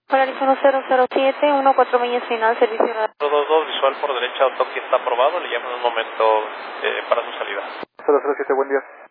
Polarizón 007, 14 millas final, servicio radio. 022, visual por derecha, autopsia está aprobado, le llamo en un momento para su salida. 007, buen día.